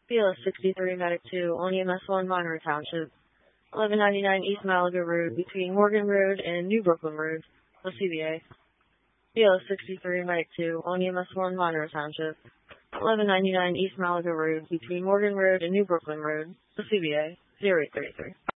BLS 63 Medic 2 on EMS 1 Monroe Township. 1199 East Malaga Road between Morgan Road and New Brooklyn Road. The CBA. BLS 63 Medic 2 on EMS 1 Monroe Township. 1199 East Malaga Road between Morgan Road and New Brooklyn Road. The CBA. 0833.